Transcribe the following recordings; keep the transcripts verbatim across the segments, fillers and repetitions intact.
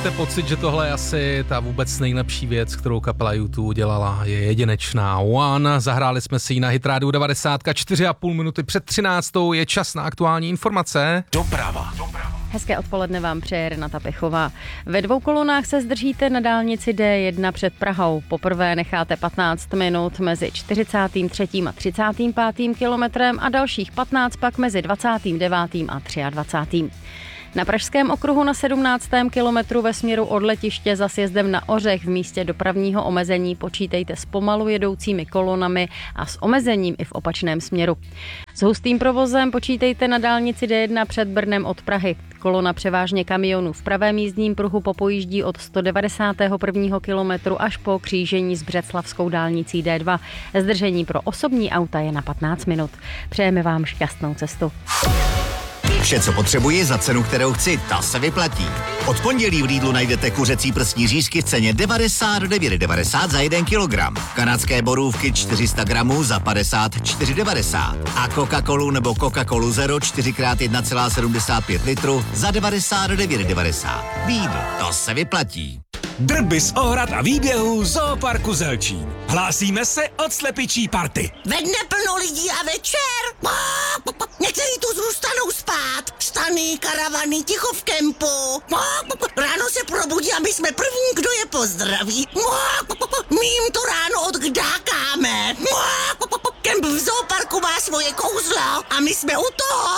máte pocit, že tohle je asi ta vůbec nejlepší věc, kterou kapela U dva udělala, je jedinečná. One, zahráli jsme si ji na Hit Radio devadesát, čtyři a půl minuty před třináctou, je čas na aktuální informace. Doprava. Hezké odpoledne vám přeje Renata Pechová. Ve dvou kolonách se zdržíte na dálnici D jedna před Prahou. Poprvé necháte patnáct minut mezi čtyřicátým třetím a třicátým pátým kilometrem a dalších patnáct pak mezi dvacátým devátým a dvacátým třetím. Na Pražském okruhu na sedmnáctém kilometru ve směru od letiště za sjezdem na Ořech v místě dopravního omezení počítejte s pomalu jedoucími kolonami a s omezením i v opačném směru. S hustým provozem počítejte na dálnici D jedna před Brnem od Prahy. Kolona převážně kamionů v pravém jízdním pruhu popojíždí od sto devadesátého prvního kilometru až po křížení s břeclavskou dálnicí D dva. Zdržení pro osobní auta je na patnáct minut. Přejeme vám šťastnou cestu. Vše, co potřebuji za cenu, kterou chci, ta se vyplatí. Od pondělí v Lidlu najdete kuřecí prsní řízky v ceně devadesát devět devadesát za jeden kilogram. Kanadské borůvky čtyři sta gramů za padesát čtyři devadesát. A Coca-Colu nebo Coca-Colu Zero čtyři krát jedna celá sedmdesát pět litru za devadesát devět devadesát. Lidl, to se vyplatí. Drby z ohrad a výběhů Zooparku Zelčín. Hlásíme se od slepičí party. Ve dne plno lidí a večer. Někteří tu zůstanou spát. Stany, karavany, ticho v kempu. Ráno se probudí a my jsme první, kdo je pozdraví. My jim to ráno odkdákáme. Kemp v Zooparku má svoje kouzlo a my jsme u toho.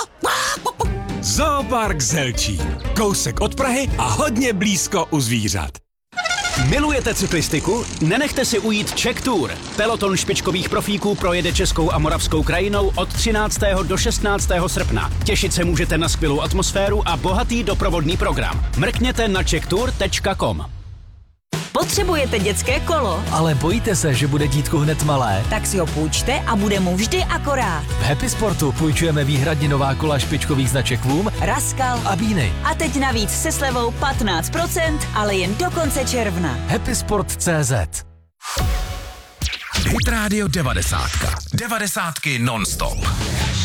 Zoopark Zelčín. Kousek od Prahy a hodně blízko u zvířat. Milujete cyklistiku? Nenechte si ujít Czech Tour. Peloton špičkových profíků projede českou a moravskou krajinou od třináctého do šestnáctého srpna. Těšit se můžete na skvělou atmosféru a bohatý doprovodný program. Mrkněte na czech tour tečka com. Potřebujete dětské kolo? Ale bojíte se, že bude dítko hned malé? Tak si ho půjčte a bude mu vždy akorát. V Happy Sportu půjčujeme výhradně nová kola špičkových značek Vům, Raskal a Bíny. A teď navíc se slevou patnáct procent, ale jen do konce června. Happy Sport tečka cé zet. Hit Radio devadesát. Devadesátky non-stop.